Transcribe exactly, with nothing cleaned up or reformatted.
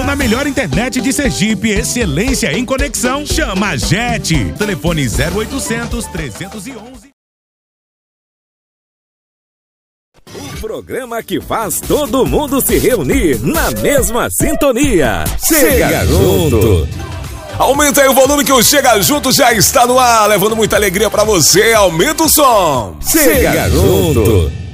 na melhor internet de Sergipe, excelência em conexão. Chama a Jet. Telefone zero oitocentos, trezentos e onze. O programa que faz todo mundo se reunir na mesma sintonia. Chega junto. Aumenta aí o volume que o Chega Junto já está no ar, levando muita alegria pra você. Aumenta o som. Chega junto.